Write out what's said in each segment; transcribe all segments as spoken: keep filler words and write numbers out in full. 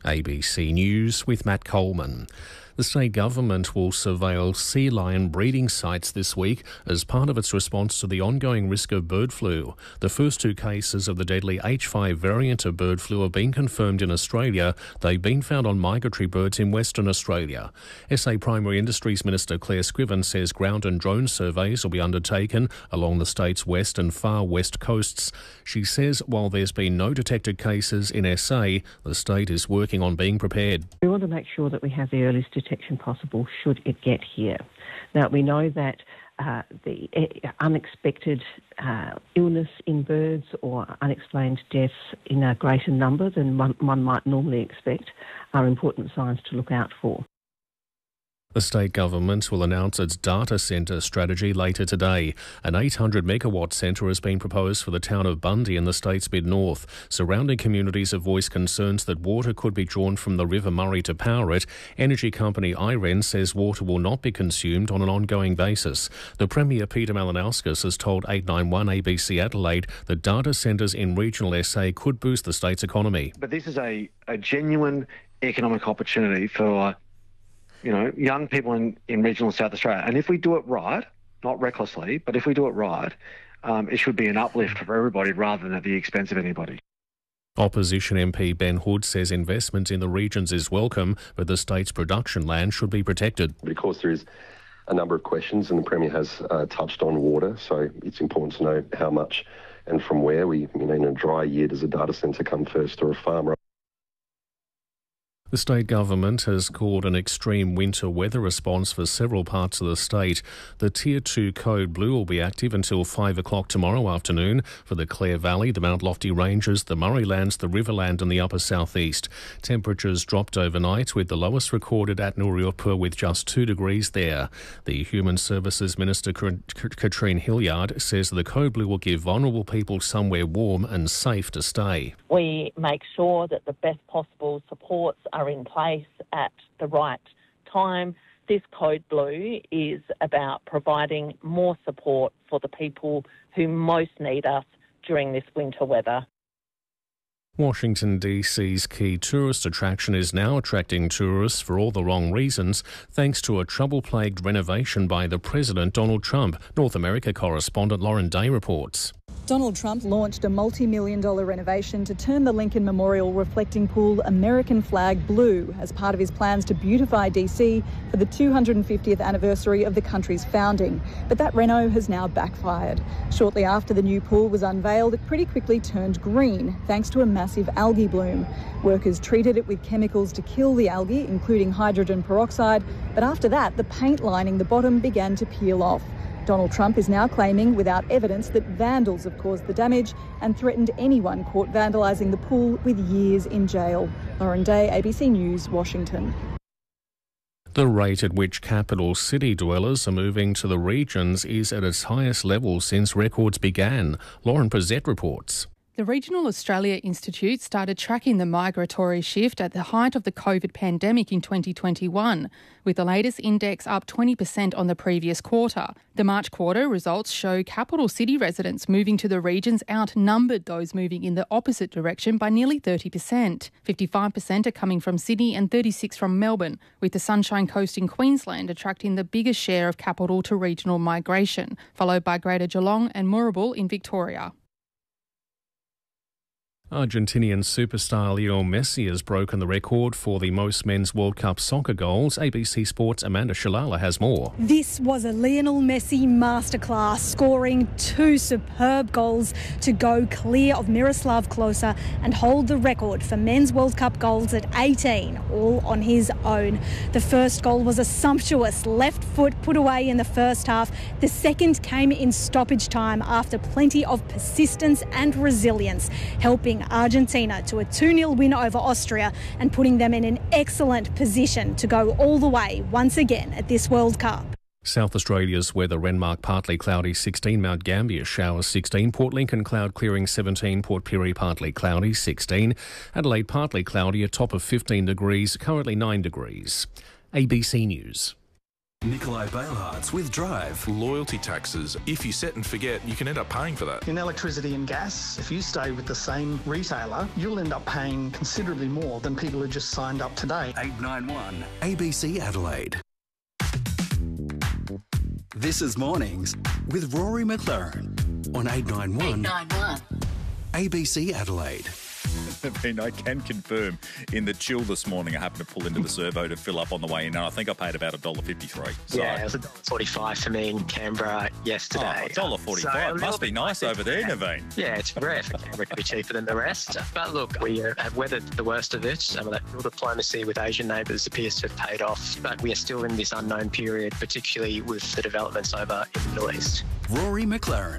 A B C News with Matt Coleman. The state government will surveil sea lion breeding sites this week as part of its response to the ongoing risk of bird flu. The first two cases of the deadly H five variant of bird flu have been confirmed in Australia. They've been found on migratory birds in Western Australia. S A Primary Industries Minister Claire Scriven says ground and drone surveys will be undertaken along the state's west and far west coasts. She says while there's been no detected cases in S A, the state is working on being prepared. We want to make sure that we have the earliest detection possible should it get here. Now, we know that uh, the uh, unexpected uh, illness in birds or unexplained deaths in a greater number than one, one might normally expect are important signs to look out for. The state government will announce its data centre strategy later today. An eight hundred megawatt centre has been proposed for the town of Bundy in the state's mid-north. Surrounding communities have voiced concerns that water could be drawn from the River Murray to power it. Energy company I R E N says water will not be consumed on an ongoing basis. The Premier Peter Malinauskas has told eight ninety-one A B C Adelaide that data centres in regional S A could boost the state's economy. But this is a, a genuine economic opportunity for you know, young people in, in regional South Australia. And if we do it right, not recklessly, but if we do it right, um, it should be an uplift for everybody rather than at the expense of anybody. Opposition M P Ben Hood says investment in the regions is welcome, but the state's production land should be protected. But of course there is a number of questions, and the Premier has uh, touched on water, so it's important to know how much and from where. We, you know, in a dry year, does a data centre come first or a farmer? The state government has called an extreme winter weather response for several parts of the state. The Tier two Code Blue will be active until five o'clock tomorrow afternoon for the Clare Valley, the Mount Lofty Ranges, the Murraylands, the Riverland and the Upper South East. Temperatures dropped overnight, with the lowest recorded at Nuriurpa with just two degrees there. The Human Services Minister Katrine Hilliard says the Code Blue will give vulnerable people somewhere warm and safe to stay. We make sure that the best possible supports are in place at the right time. This Code Blue is about providing more support for the people who most need us during this winter weather. Washington D C's key tourist attraction is now attracting tourists for all the wrong reasons, thanks to a trouble-plagued renovation by the President Donald Trump. North America correspondent Lauren Day reports. Donald Trump launched a multi-million dollar renovation to turn the Lincoln Memorial reflecting pool American flag blue as part of his plans to beautify D C for the two hundred fiftieth anniversary of the country's founding. But that reno has now backfired. Shortly after the new pool was unveiled, it pretty quickly turned green thanks to a massive algae bloom. Workers treated it with chemicals to kill the algae, including hydrogen peroxide, but after that, the paint lining the bottom began to peel off. Donald Trump is now claiming without evidence that vandals have caused the damage and threatened anyone caught vandalising the pool with years in jail. Lauren Day, A B C News, Washington. The rate at which capital city dwellers are moving to the regions is at its highest level since records began. Lauren Prezette reports. The Regional Australia Institute started tracking the migratory shift at the height of the COVID pandemic in twenty twenty-one, with the latest index up twenty percent on the previous quarter. The March quarter results show capital city residents moving to the regions outnumbered those moving in the opposite direction by nearly thirty percent. fifty-five percent are coming from Sydney and thirty-six from Melbourne, with the Sunshine Coast in Queensland attracting the biggest share of capital to regional migration, followed by Greater Geelong and Moorabool in Victoria. Argentinian superstar Lionel Messi has broken the record for the most men's World Cup soccer goals. A B C Sports' Amanda Shalala has more. This was a Lionel Messi masterclass, scoring two superb goals to go clear of Miroslav Klose and hold the record for men's World Cup goals at eighteen, all on his own. The first goal was a sumptuous left foot put away in the first half. The second came in stoppage time after plenty of persistence and resilience, helping Argentina to a two nil win over Austria and putting them in an excellent position to go all the way once again at this World Cup. South Australia's weather: Renmark partly cloudy sixteen, Mount Gambier showers sixteen, Port Lincoln cloud clearing seventeen, Port Pirie partly cloudy sixteen, Adelaide partly cloudy, a top of fifteen degrees, currently nine degrees. A B C News. Nikolai Bailhartz with Drive. Loyalty taxes, if you set and forget, you can end up paying for that. In electricity and gas, if you stay with the same retailer, you'll end up paying considerably more than people who just signed up today. eight nine one A B C Adelaide. This is Mornings with Rory McLaren on eight nine one, eight nine one. A B C Adelaide. I can confirm in the chill this morning, I happened to pull into the servo to fill up on the way in, and I think I paid about one dollar fifty-three. So. Yeah, it was one dollar forty-five for me in Canberra yesterday. Oh, one dollar forty-five. So must be nice over there, Naveen. Yeah, it's rare for Canberra to be cheaper than the rest. But look, we uh, have weathered the worst of it. Some of that diplomacy with Asian neighbours appears to have paid off, but we are still in this unknown period, particularly with the developments over in the Middle East. Rory McLaren.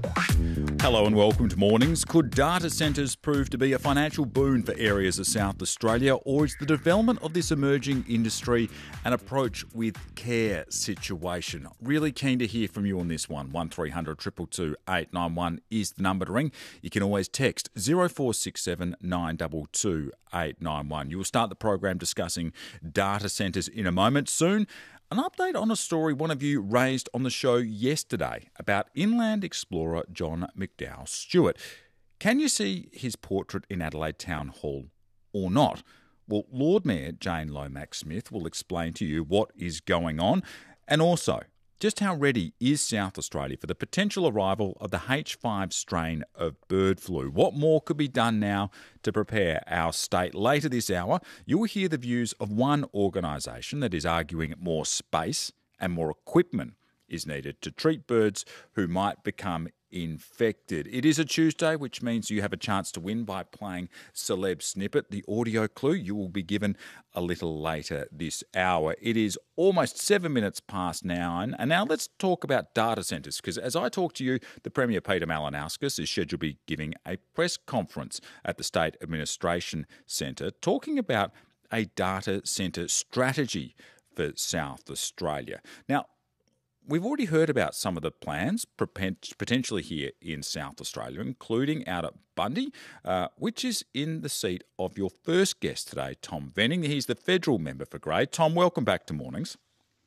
Hello and welcome to Mornings. Could data centres prove to be a financial boon for areas of South Australia, or is the development of this emerging industry an approach with care situation? Really keen to hear from you on this one. one three hundred two two two eight nine one is the number to ring. You can always text zero four six seven nine two two eight nine one. You will start the program discussing data centres in a moment. Soon, an update on a story one of you raised on the show yesterday about inland explorer John McDowell Stewart. Can you see his portrait in Adelaide Town Hall or not? Well, Lord Mayor Jane Lomax-Smith will explain to you what is going on, and also just how ready is South Australia for the potential arrival of the H five strain of bird flu. What more could be done now to prepare our state? Later this hour, you will hear the views of one organisation that is arguing more space and more equipment is needed to treat birds who might become infected. It is a Tuesday, which means you have a chance to win by playing Celeb Snippet. The audio clue you will be given a little later this hour. It is almost seven minutes past nine, and now let's talk about data centres, because as I talk to you, the Premier Peter Malinauskas is scheduled to be giving a press conference at the State Administration Centre talking about a data centre strategy for South Australia. Now, we've already heard about some of the plans potentially here in South Australia, including out at Bundy, uh, which is in the seat of your first guest today, Tom Venning. He's the federal member for Grey. Tom, welcome back to Mornings.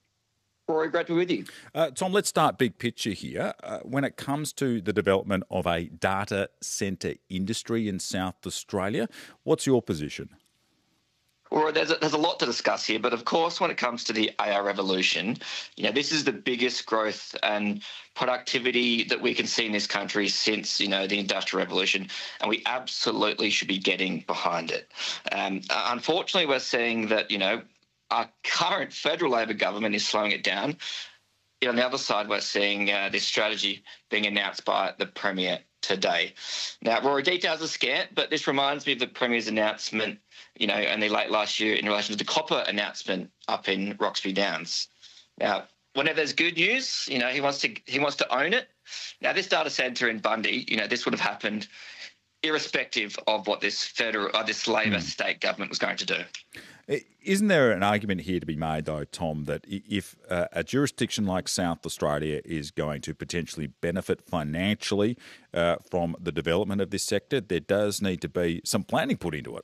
Rory, great to be with you. Uh, Tom, let's start big picture here. Uh, when it comes to the development of a data centre industry in South Australia, what's your position? Well, there's a, there's a lot to discuss here, but of course, when it comes to the A I revolution, you know, this is the biggest growth and productivity that we can see in this country since, you know, the Industrial Revolution, and we absolutely should be getting behind it. Um, unfortunately, we're seeing that, you know, our current federal Labor government is slowing it down. On the other side, we're seeing uh, this strategy being announced by the Premier today. Now, Rory, details are scant, but this reminds me of the Premier's announcement, you know, only late last year in relation to the copper announcement up in Roxby Downs. Now, whenever there's good news, you know, he wants to he wants to own it. Now, this data centre in Bundy, you know, this would have happened irrespective of what this federal or this Labor mm. state government was going to do. Isn't there an argument here to be made, though, Tom, that if uh, a jurisdiction like South Australia is going to potentially benefit financially uh, from the development of this sector, there does need to be some planning put into it?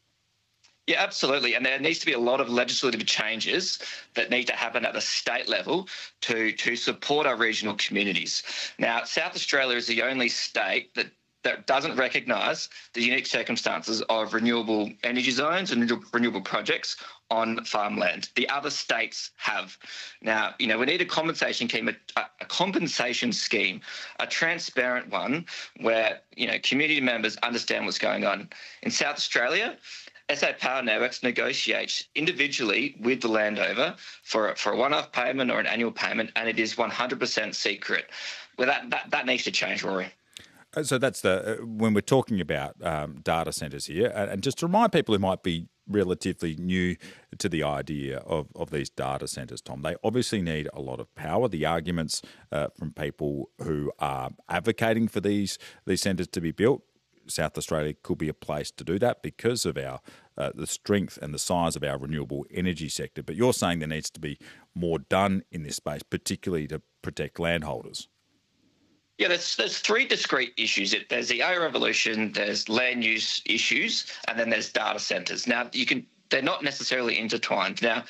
Yeah, absolutely. And there needs to be a lot of legislative changes that need to happen at the state level to, to support our regional communities. Now, South Australia is the only state that that doesn't recognise the unique circumstances of renewable energy zones and renewable projects on farmland. The other states have. Now, you know, we need a compensation scheme, a, a compensation scheme, a transparent one where, you know, community members understand what's going on. In South Australia, S A Power Networks negotiates individually with the landowner for, for a one-off payment or an annual payment, and it is one hundred percent secret. Well, that, that, that needs to change, Rory. So that's the, when we're talking about um, data centres here, and just to remind people who might be relatively new to the idea of, of these data centres, Tom, they obviously need a lot of power. The arguments uh, from people who are advocating for these, these centres to be built, South Australia could be a place to do that because of our uh, the strength and the size of our renewable energy sector. But you're saying there needs to be more done in this space, particularly to protect landholders. Yeah, there's there's three discrete issues. There's the A I revolution, there's land use issues, and then there's data centres. Now, you can they're not necessarily intertwined. Now,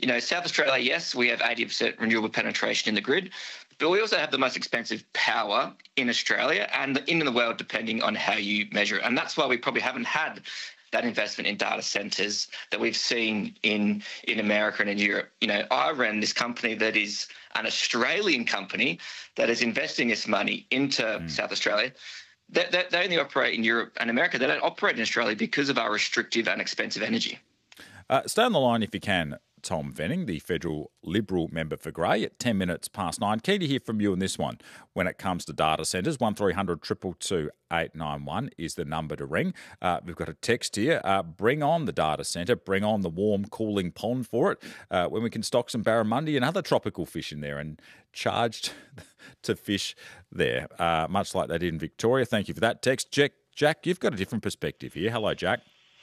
you know, South Australia, yes, we have eighty percent renewable penetration in the grid, but we also have the most expensive power in Australia and in the world, depending on how you measure it. And that's why we probably haven't had that investment in data centres that we've seen in, in America and in Europe. You know, I ran this company that is an Australian company that is investing this money into mm. South Australia. They, they, they only operate in Europe and America. They don't operate in Australia because of our restrictive and expensive energy. Uh, stay on the line if you can, Tom Venning, the federal Liberal member for Grey, at ten minutes past nine. Keen to hear from you on this one when it comes to data centres. one three hundred two two two eight nine one is the number to ring. Uh, we've got a text here. Uh, bring on the data centre. Bring on the warm, cooling pond for it uh, when we can stock some barramundi and other tropical fish in there and charged to fish there, uh, much like they did in Victoria. Thank you for that text. Jack, Jack, you've got a different perspective here. Hello, Jack.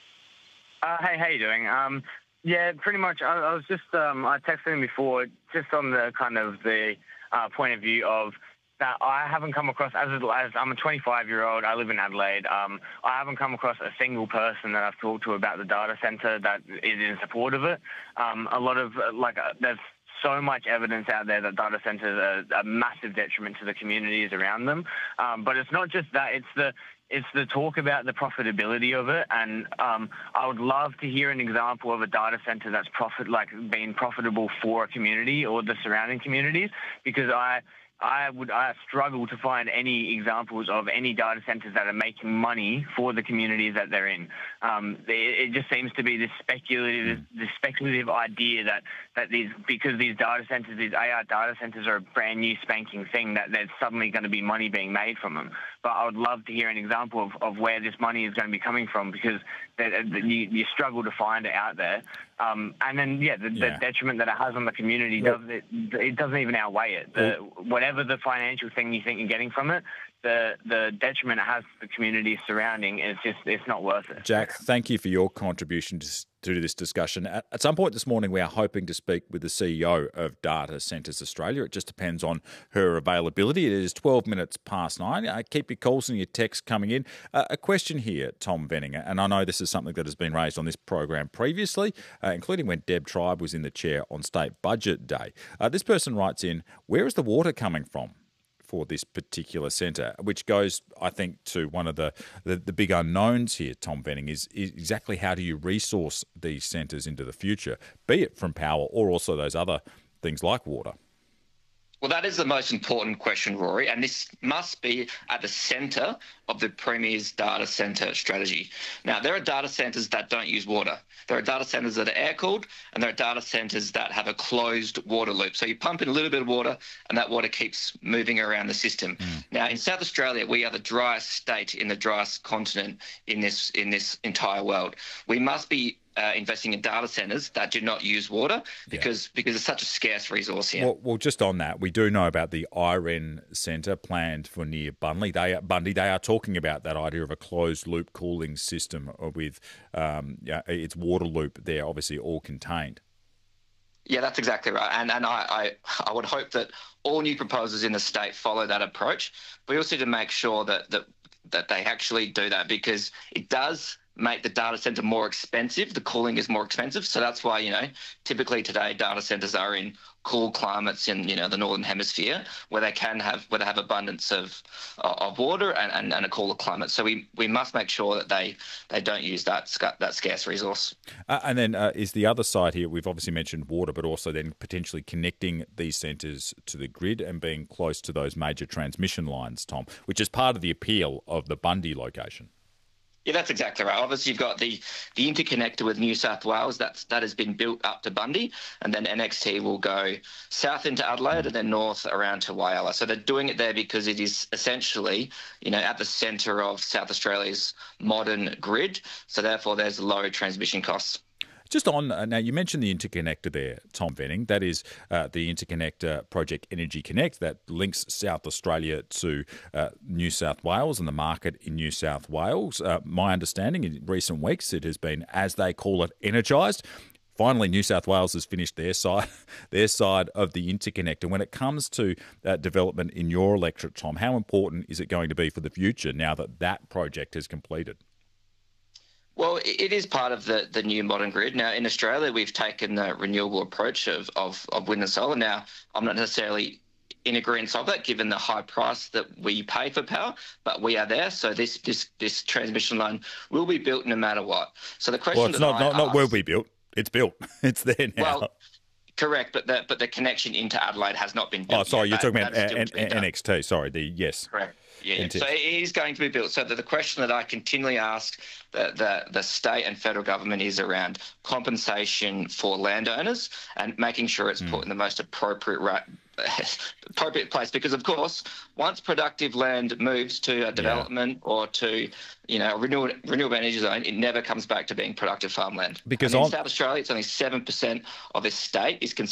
Uh, hey, how you doing? Um, yeah, pretty much. I, I was just um, I texted him before, just on the kind of the uh, point of view of that I haven't come across as, a, as I'm a twenty-five year old. I live in Adelaide. Um, I haven't come across a single person that I've talked to about the data centre that is in support of it. Um, a lot of like uh, there's so much evidence out there that data centres are a massive detriment to the communities around them. Um, but it's not just that; it's the It's the talk about the profitability of it, and um, I would love to hear an example of a data center that's profit, like being profitable for a community or the surrounding communities, because I. I would I struggle to find any examples of any data centers that are making money for the communities that they're in. Um, it, it just seems to be this speculative, this speculative idea that, that these because these data centers, these A R data centers, are a brand new spanking thing, that there's suddenly going to be money being made from them. But I would love to hear an example of, of where this money is going to be coming from, because you, you struggle to find it out there. Um, and then, yeah, the, yeah. the detriment that it has on the community, does it, it doesn't even outweigh it. The, whatever the financial thing you think you're getting from it, the the detriment it has to the community surrounding is just, it's not worth it. Jack, thank you for your contribution to, to this discussion. At, at some point this morning, we are hoping to speak with the C E O of Data Centres Australia. It just depends on her availability. It is twelve minutes past nine. Uh, keep your calls and your texts coming in. Uh, a question here, Tom Venning, and I know this is something that has been raised on this program previously, uh, including when Deb Tribe was in the chair on State Budget Day. Uh, this person writes in, where is the water coming from for this particular centre, which goes, I think, to one of the, the, the big unknowns here, Tom Venning, is, is exactly how do you resource these centres into the future, be it from power or also those other things like water? Well, that is the most important question, Rory, and this must be at the centre of the Premier's data centre strategy. Now, there are data centres that don't use water. There are data centres that are air-cooled, and there are data centres that have a closed water loop. So you pump in a little bit of water, and that water keeps moving around the system. Mm. Now, in South Australia, we are the driest state in the driest continent in this in this entire world. We must be Uh, investing in data centres that do not use water because yeah. because it's such a scarce resource here. Well, well, just on that, we do know about the I R E N Centre planned for near Bundy. They are, Bundy. They are talking about that idea of a closed loop cooling system with um, yeah, its water loop there, obviously all contained. Yeah, that's exactly right. And and I, I, I would hope that all new proposals in the state follow that approach. But we also need to make sure that that that they actually do that, because it does make the data center more expensive. The cooling is more expensive. So that's why, you know, typically today data centers are in cool climates in, you know, the Northern Hemisphere where they can have, where they have abundance of of water and, and, and a cooler climate. So we, we must make sure that they, they don't use that, that scarce resource. Uh, and then uh, is the other side here, we've obviously mentioned water, but also then potentially connecting these centres to the grid and being close to those major transmission lines, Tom, which is part of the appeal of the Bundy location. Yeah, that's exactly right. Obviously, you've got the, the interconnector with New South Wales. That's, that has been built up to Bundy, and then N X T will go south into Adelaide and then north around to Whyalla. So they're doing it there because it is essentially, you know, at the centre of South Australia's modern grid. So therefore, there's low transmission costs. Just on, uh, now you mentioned the interconnector there, Tom Venning. That is uh, the interconnector project Energy Connect that links South Australia to uh, New South Wales and the market in New South Wales. Uh, my understanding in recent weeks, it has been, as they call it, energised. Finally, New South Wales has finished their side, their side of the interconnector. When it comes to uh, development in your electorate, Tom, how important is it going to be for the future now that that project is completed? Well, it is part of the, the new modern grid. Now, in Australia, we've taken the renewable approach of, of, of wind and solar. Now, I'm not necessarily in agreement of that, given the high price that we pay for power, but we are there. So this this this transmission line will be built no matter what. So the question Well, it's that not, I not, not ask, will be built. It's built. It's there now. Well, correct, but the but the connection into Adelaide has not been built. Oh, sorry, yet. you're That- talking about that's still N- to be done. N X T. Sorry, the yes. Correct. Yeah, N T. so it is going to be built. So the, the question that I continually ask the, the, the state and federal government is around compensation for landowners and making sure it's Mm. put in the most appropriate ra- appropriate place. Because, of course, once productive land moves to a development or to, you know, a renewable, renewable energy zone, it never comes back to being productive farmland. Because and in I'm- South Australia, it's only seven percent of this state is considered